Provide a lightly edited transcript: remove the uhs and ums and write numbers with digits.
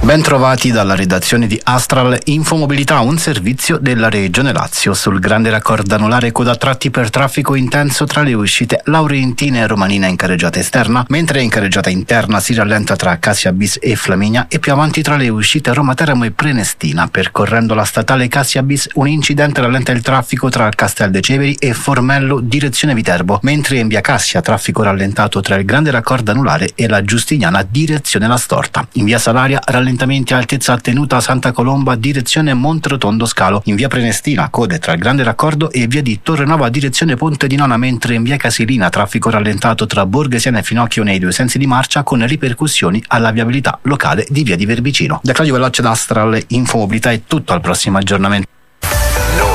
Bentrovati dalla redazione di Astral Infomobilità, un servizio della Regione Lazio. Sul grande raccordo anulare coda a tratti per traffico intenso tra le uscite Laurentina e Romanina in carreggiata esterna, mentre in carreggiata interna si rallenta tra Cassia Bis e Flaminia e più avanti tra le uscite Roma Teramo e Prenestina. Percorrendo la statale Cassia Bis, un incidente rallenta il traffico tra Castel de Ceveri e Formello direzione Viterbo, mentre in via Cassia traffico rallentato tra il grande raccordo anulare e la Giustiniana direzione La Storta. In via Salaria rallentamenti a altezza tenuta Santa Colomba direzione Monterotondo Scalo. In via Prenestina code tra il grande raccordo e via di Torrenova direzione Ponte di Nona, mentre in via Casilina traffico rallentato tra Borghesiana e Finocchio nei due sensi di marcia, con ripercussioni alla viabilità locale di via di Verbicino. Da Claudio Veloce d'Astral Infomobilità è tutto, al prossimo aggiornamento.